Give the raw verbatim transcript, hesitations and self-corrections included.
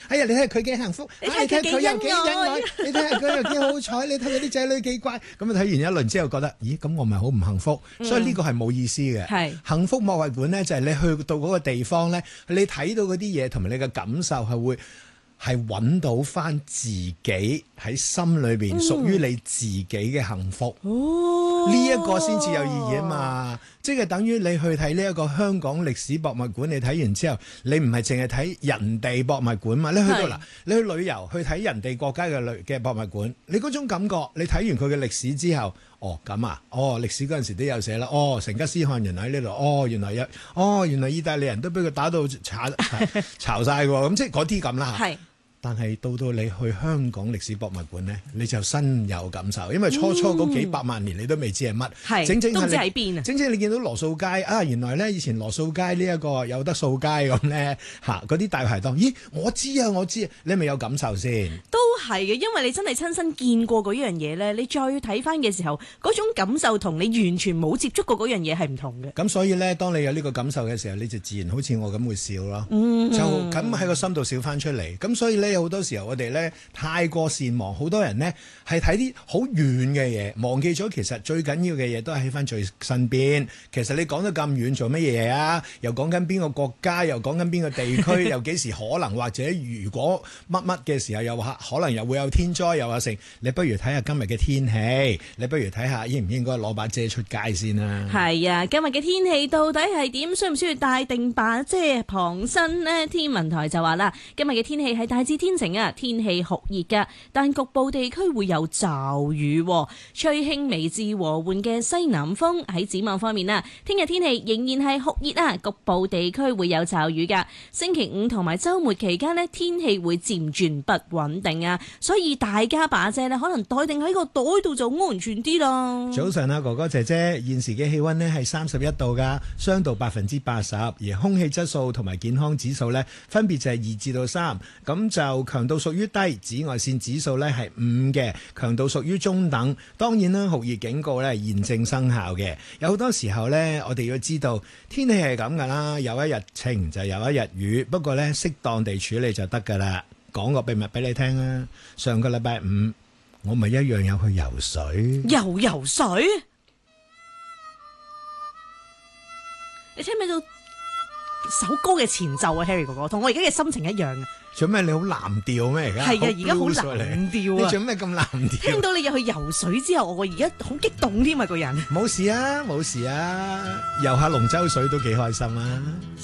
哎呀，你睇下佢幾幸福， 你睇佢幾佢又幾恩愛， 你睇下佢又幾好彩，你睇佢啲仔女幾乖。咁睇完一輪之後覺得，咦，咁我咪好唔幸福？嗯、所以呢個係冇意思嘅。 係幸福博物館咧，就係、是、你去到嗰個地方咧，你睇到嗰啲嘢同埋你嘅感受係會。係揾到翻自己喺心裏邊屬於你自己嘅幸福，呢一、哦、個先至有意義啊嘛！即係等於你去睇呢一個香港歷史博物館，你睇完之後，你唔係淨係睇人哋博物館嘛？你去到嗱，是你去旅遊去睇人哋國家嘅旅嘅博物館，你嗰種感覺，你睇完佢嘅歷史之後，哦咁啊，哦歷史嗰陣時都有寫啦，哦成吉思汗人喺呢度，哦原來有，哦原來意大利人都俾佢打到炒炒晒喎，咁即係嗰啲咁啦。係。但係到到你去香港歷史博物館呢，你就深有感受，因為初初嗰幾百萬年你都未知係乜， 係、嗯、 整整都唔知喺邊啊！ 整整你見到羅素街啊，原來呢以前羅素街呢一個有得掃街咁呢，嚇嗰啲大排檔，咦我知啊我知啊，你係咪有感受先？ 都係嘅，因為你真係親身見過嗰樣嘢呢，你再睇翻嘅時候，嗰種感受同你完全冇接觸過嗰樣嘢係唔同嘅。 咁所以呢，當你有呢個感受嘅時候，你就自然好似我咁會笑咯， 嗯、 就咁喺個心度笑翻出嚟。咁所以呢，有好多時候我哋咧太過善忘，好多人呢係睇啲好遠嘅嘢，忘記咗其實最緊要嘅嘢都係喺翻最身邊。其實你講得咁遠做乜嘢啊？又講緊邊個國家，又講緊邊個地區，又幾時可能或者如果乜乜嘅時候又話可能又會有天災又話成。你不如睇下今日嘅天氣，你不如睇下應唔應該攞把遮出街先啊？係啊，今日嘅天氣到底係點？需唔需要帶定把遮傍身呢？天文台就話啦，今日嘅天氣係大致天晴啊，天氣酷熱㗎，但局部地區會有驟雨，吹輕微至和緩嘅西南風。喺展望方面啊，聽日天氣仍然係酷熱啊，局部地區會有驟雨㗎。星期五同埋週末期間呢，天氣會漸轉不穩定啊，所以大家把遮呢可能袋定喺個袋度就安全啲咯。 早晨啊，哥哥姐姐，現時嘅氣溫呢係三十一度㗎，霜度百分之八十，而空氣質素同埋健康指數呢分別就係二至到三，咁就強度屬於低，紫外線指數呢係五嘅，強度屬於中等。當然啦，酷熱警告呢現正生效嘅。有好多時候呢，我哋要知道天氣係咁噶啦，有一日晴就有一日雨，不過呢，適當地處理就得噶啦。講個秘密俾你聽啊，上個禮拜五我咪一樣有去游水。 游游水？你聽唔聽到首歌嘅前奏啊 ，Harry 哥哥，同我而家嘅心情一樣啊！ 做咩你好藍調咩而家？ 係啊，而家好藍調啊！ 你做咩咁藍調？ 聽到你入去游水之後，我而家好激動添啊，個人。 冇事啊，冇事啊，游下龍舟水都幾開心啊！